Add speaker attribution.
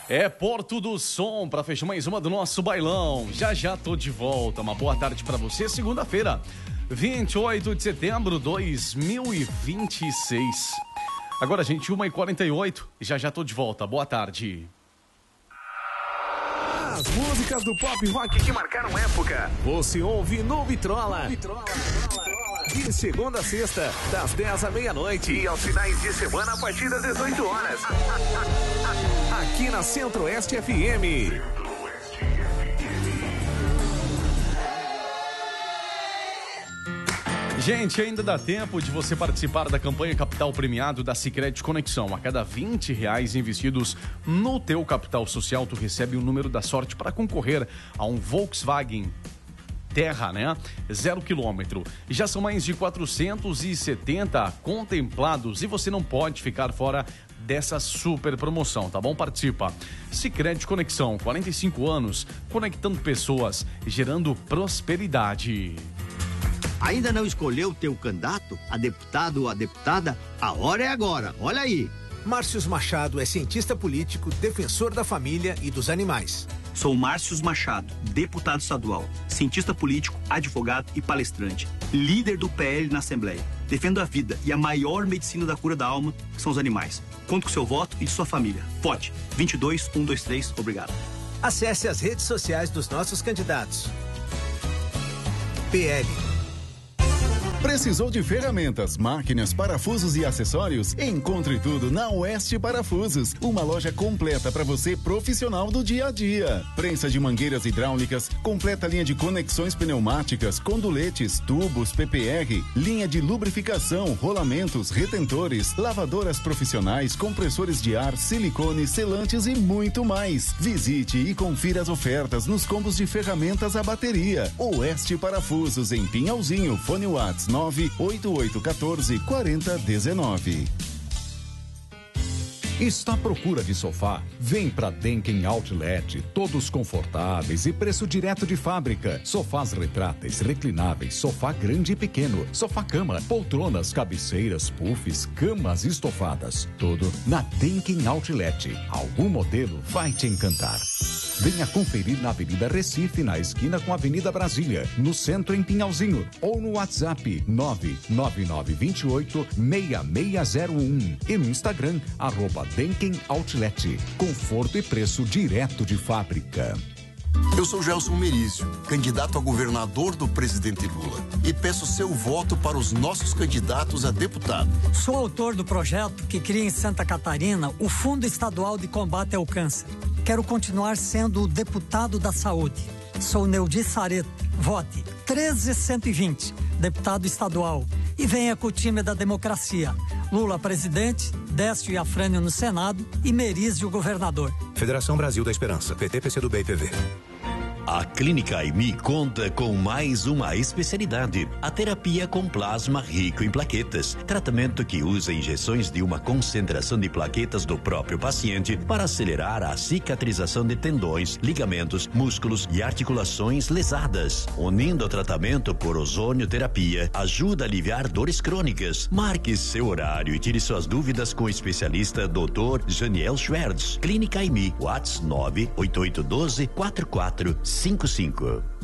Speaker 1: É Porto do Som para fechar mais uma do nosso bailão. Já já tô de volta. Uma boa tarde para você. Segunda-feira, 28 de setembro de 2026. Agora, gente, 1h48. Já já tô de volta. Boa tarde.
Speaker 2: As músicas do pop rock que marcaram época, você ouve no Vitrola. De segunda a sexta, das 10 à meia-noite. E aos finais de semana, a partir das 18 horas. Aqui na Centro-Oeste FM.
Speaker 1: Gente, ainda dá tempo de você participar da campanha Capital Premiado da Sicredi Conexão. A cada R$20 investidos no teu capital social, tu recebe o número da sorte para concorrer a um Volkswagen Terra, né? 0 quilômetro. Já são mais de 470 contemplados e você não pode ficar fora dessa super promoção, tá bom? Participa. Sicredi Conexão, 45 anos, conectando pessoas, gerando prosperidade.
Speaker 3: Ainda não escolheu o teu candidato, a deputado ou a deputada? A hora é agora, olha aí.
Speaker 2: Márcios Machado é cientista político, defensor da família e dos animais.
Speaker 4: Sou Márcios Machado, deputado estadual, cientista político, advogado e palestrante, líder do PL na Assembleia. Defendo a vida e a maior medicina da cura da alma, que são os animais. Conto com seu voto e de sua família. Vote 22123, obrigado.
Speaker 2: Acesse as redes sociais dos nossos candidatos. PL.
Speaker 5: Precisou de ferramentas, máquinas, parafusos e acessórios? Encontre tudo na Oeste Parafusos, uma loja completa para você profissional do dia a dia. Prensa de mangueiras hidráulicas, completa linha de conexões pneumáticas, conduletes, tubos, PPR, linha de lubrificação, rolamentos, retentores, lavadoras profissionais, compressores de ar, silicone, selantes e muito mais. Visite e confira as ofertas nos combos de ferramentas à bateria. Oeste Parafusos em Pinhalzinho, fone WhatsApp 988144019.
Speaker 6: Está à procura de sofá? Vem pra Denken Outlet, todos confortáveis e preço direto de fábrica. Sofás retráteis, reclináveis, sofá grande e pequeno, sofá-cama, poltronas, cabeceiras, puffs, camas estofadas. Tudo na Denken Outlet. Algum modelo vai te encantar. Venha conferir na Avenida Recife, na esquina com a Avenida Brasília, no centro em Pinhalzinho, ou no WhatsApp 99928-6601 e no Instagram, @Denken Outlet. Conforto e preço direto de fábrica.
Speaker 7: Eu sou Gelson Merizio, candidato a governador do presidente Lula, e peço seu voto para os nossos candidatos a deputado.
Speaker 8: Sou autor do projeto que cria em Santa Catarina o Fundo Estadual de Combate ao Câncer. Quero continuar sendo o deputado da saúde. Sou Neudi Sareto. Vote 13120, deputado estadual. E venha com o time da democracia. Lula presidente, Décio e Afrânio no Senado e Merizio governador.
Speaker 2: Federação Brasil da Esperança, PT, PCdoB e PV.
Speaker 9: A Clínica AIMI conta com mais uma especialidade, a terapia com plasma rico em plaquetas, tratamento que usa injeções de uma concentração de plaquetas do próprio paciente para acelerar a cicatrização de tendões, ligamentos, músculos e articulações lesadas. Unindo o tratamento por ozonioterapia, ajuda a aliviar dores crônicas. Marque seu horário e tire suas dúvidas com o especialista Dr. Janiel Schwertz. Clínica AIMI, WhatsApp 98812-4455.